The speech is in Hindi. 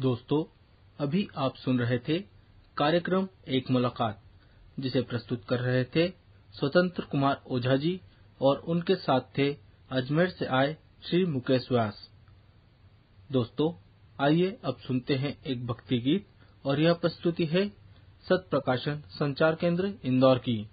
दोस्तों, अभी आप सुन रहे थे कार्यक्रम एक मुलाकात, जिसे प्रस्तुत कर रहे थे स्वतंत्र कुमार ओझा जी और उनके साथ थे अजमेर से आए श्री मुकेश व्यास। दोस्तों, आइए अब सुनते हैं एक भक्ति गीत और यह प्रस्तुति है सत प्रकाशन संचार केंद्र इंदौर की।